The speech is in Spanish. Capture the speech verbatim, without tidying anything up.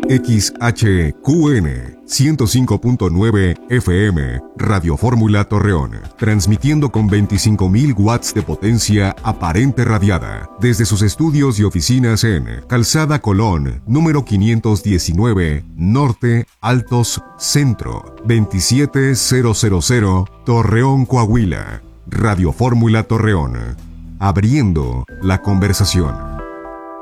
X H Q N ciento cinco punto nueve F M, Radio Fórmula Torreón, transmitiendo con veinticinco mil watts de potencia aparente radiada, desde sus estudios y oficinas en Calzada Colón, número quinientos diecinueve, Norte, Altos, Centro, veintisiete mil, Torreón, Coahuila. Radio Fórmula Torreón, abriendo la conversación.